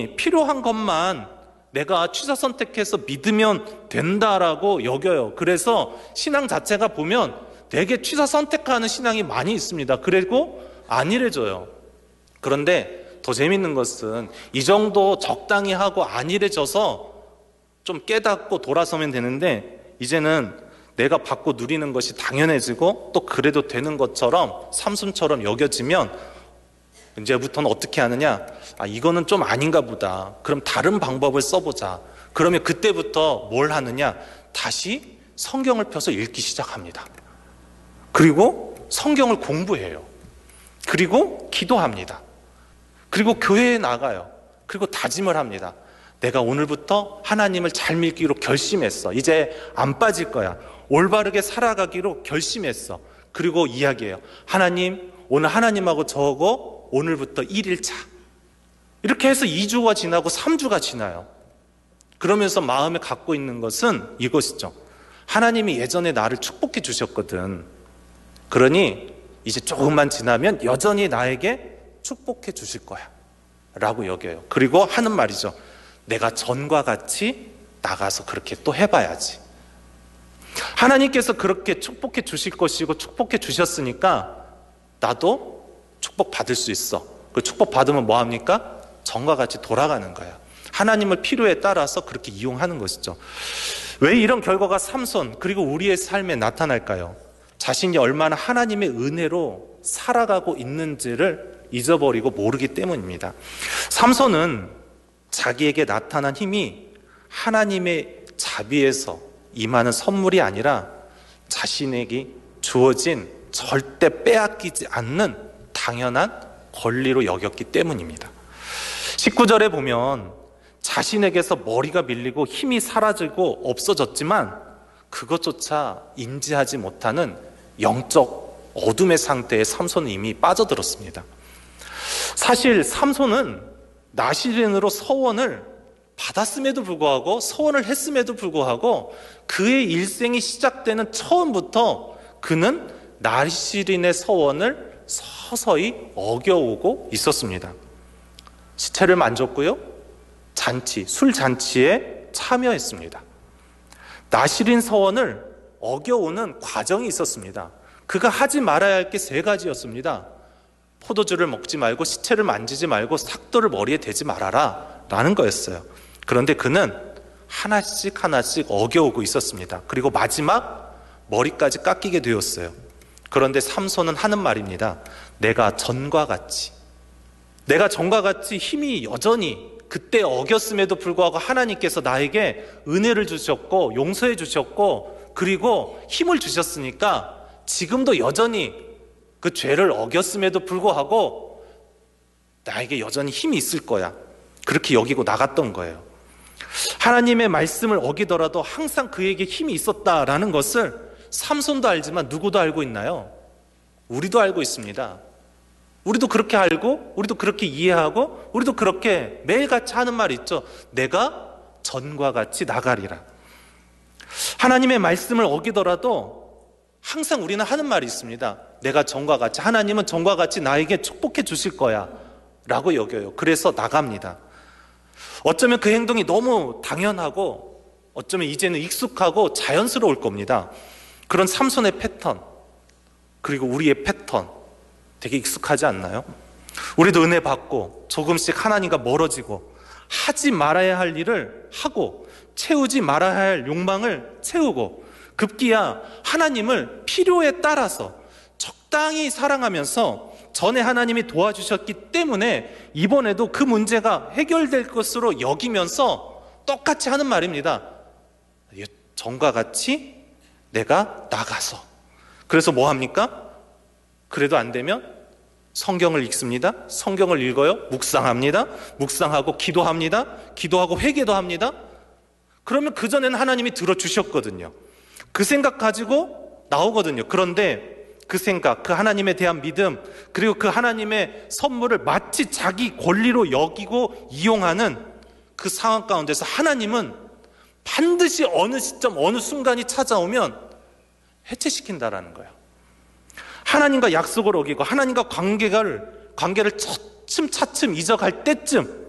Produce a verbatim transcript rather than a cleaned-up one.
하나님이 필요한 것만 내가 취사 선택해서 믿으면 된다라고 여겨요. 그래서 신앙 자체가 보면 되게 취사 선택하는 신앙이 많이 있습니다. 그리고 안일해져요. 그런데 더 재밌는 것은 이 정도 적당히 하고 안일해져서 좀 깨닫고 돌아서면 되는데, 이제는 내가 받고 누리는 것이 당연해지고 또 그래도 되는 것처럼 삼손처럼 여겨지면 이제부터는 어떻게 하느냐, 아 이거는 좀 아닌가 보다, 그럼 다른 방법을 써보자. 그러면 그때부터 뭘 하느냐, 다시 성경을 펴서 읽기 시작합니다. 그리고 성경을 공부해요. 그리고 기도합니다. 그리고 교회에 나가요. 그리고 다짐을 합니다. 내가 오늘부터 하나님을 잘 믿기로 결심했어. 이제 안 빠질 거야. 올바르게 살아가기로 결심했어. 그리고 이야기해요. 하나님, 오늘 하나님하고 저하고 오늘부터 일 일차. 이렇게 해서 이 주가 지나고 삼 주가 지나요. 그러면서 마음에 갖고 있는 것은 이것이죠. 하나님이 예전에 나를 축복해 주셨거든. 그러니 이제 조금만 지나면 여전히 나에게 축복해 주실 거야 라고 여겨요. 그리고 하는 말이죠. 내가 전과 같이 나가서 그렇게 또 해봐야지. 하나님께서 그렇게 축복해 주실 것이고 축복해 주셨으니까 나도 축복 받을 수 있어. 그 축복 받으면 뭐 합니까? 전과 같이 돌아가는 거야. 하나님을 필요에 따라서 그렇게 이용하는 것이죠. 왜 이런 결과가 삼손 그리고 우리의 삶에 나타날까요? 자신이 얼마나 하나님의 은혜로 살아가고 있는지를 잊어버리고 모르기 때문입니다. 삼손은 자기에게 나타난 힘이 하나님의 자비에서 임하는 선물이 아니라 자신에게 주어진 절대 빼앗기지 않는 당연한 권리로 여겼기 때문입니다. 십구 절에 보면 자신에게서 머리가 밀리고 힘이 사라지고 없어졌지만 그것조차 인지하지 못하는 영적 어둠의 상태에 삼손은 이미 빠져들었습니다. 사실 삼손은 나시린으로 서원을 받았음에도 불구하고, 서원을 했음에도 불구하고 그의 일생이 시작되는 처음부터 그는 나시린의 서원을 서서히 어겨오고 있었습니다. 시체를 만졌고요, 잔치, 술 잔치에 참여했습니다. 나시린 서원을 어겨오는 과정이 있었습니다. 그가 하지 말아야 할 게 세 가지였습니다. 포도주를 먹지 말고 시체를 만지지 말고 삭도를 머리에 대지 말아라 라는 거였어요. 그런데 그는 하나씩 하나씩 어겨오고 있었습니다. 그리고 마지막 머리까지 깎이게 되었어요. 그런데 삼손은 하는 말입니다. 내가 전과 같이 내가 전과 같이 힘이 여전히 그때 어겼음에도 불구하고 하나님께서 나에게 은혜를 주셨고 용서해 주셨고 그리고 힘을 주셨으니까 지금도 여전히 그 죄를 어겼음에도 불구하고 나에게 여전히 힘이 있을 거야. 그렇게 여기고 나갔던 거예요. 하나님의 말씀을 어기더라도 항상 그에게 힘이 있었다라는 것을 삼손도 알지만 누구도 알고 있나요? 우리도 알고 있습니다. 우리도 그렇게 알고 우리도 그렇게 이해하고 우리도 그렇게 매일같이 하는 말이 있죠. 내가 전과 같이 나가리라. 하나님의 말씀을 어기더라도 항상 우리는 하는 말이 있습니다. 내가 전과 같이, 하나님은 전과 같이 나에게 축복해 주실 거야 라고 여겨요. 그래서 나갑니다. 어쩌면 그 행동이 너무 당연하고 어쩌면 이제는 익숙하고 자연스러울 겁니다. 그런 삼손의 패턴 그리고 우리의 패턴 되게 익숙하지 않나요? 우리도 은혜 받고 조금씩 하나님과 멀어지고 하지 말아야 할 일을 하고 채우지 말아야 할 욕망을 채우고 급기야 하나님을 필요에 따라서 적당히 사랑하면서 전에 하나님이 도와주셨기 때문에 이번에도 그 문제가 해결될 것으로 여기면서 똑같이 하는 말입니다. 전과 같이 내가 나가서. 그래서 뭐 합니까? 그래도 안 되면 성경을 읽습니다. 성경을 읽어요. 묵상합니다. 묵상하고 기도합니다. 기도하고 회개도 합니다. 그러면 그전에는 하나님이 들어주셨거든요. 그 생각 가지고 나오거든요. 그런데 그 생각, 그 하나님에 대한 믿음, 그리고 그 하나님의 선물을 마치 자기 권리로 여기고 이용하는 그 상황 가운데서 하나님은 반드시 어느 시점, 어느 순간이 찾아오면 해체시킨다라는 거예요. 하나님과 약속을 어기고 하나님과 관계를, 관계를 차츰차츰 잊어갈 때쯤